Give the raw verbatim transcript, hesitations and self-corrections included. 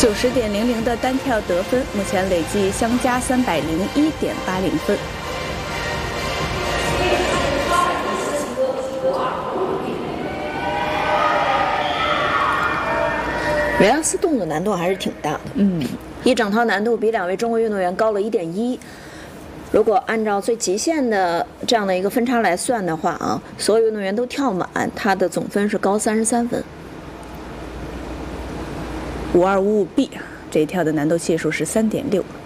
九十点零零的单跳得分，目前累计相加三百零一点八零分。 维亚斯动作难度还是挺大的， 嗯， 一整套难度比两位中国运动员高了一点一。如果按照最极限的这样的一个分差来算的话啊，所有运动员都跳满，他的总分是高三十三分。 五二五五 B 这一跳的难度系数是三点六。